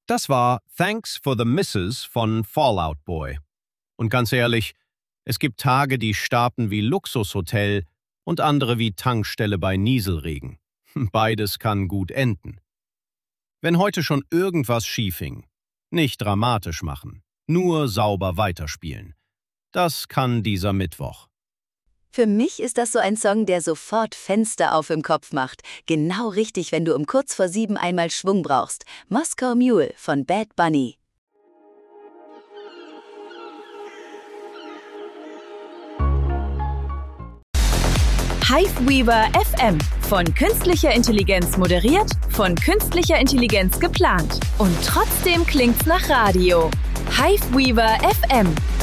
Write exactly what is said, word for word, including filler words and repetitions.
Das war Thanks for the Misses von Fall Out Boy. Und ganz ehrlich, es gibt Tage, die starten wie Luxushotel und andere wie Tankstelle bei Nieselregen. Beides kann gut enden. Wenn heute schon irgendwas schief ging, nicht dramatisch machen, nur sauber weiterspielen. Das kann dieser Mittwoch. Für mich ist das so ein Song, der sofort Fenster auf im Kopf macht. Genau richtig, wenn du um kurz vor sieben einmal Schwung brauchst. Moskau Mule von Bad Bunny. Hiveweaver F M. Von künstlicher Intelligenz moderiert, von künstlicher Intelligenz geplant. Und trotzdem klingt's nach Radio. Hiveweaver F M.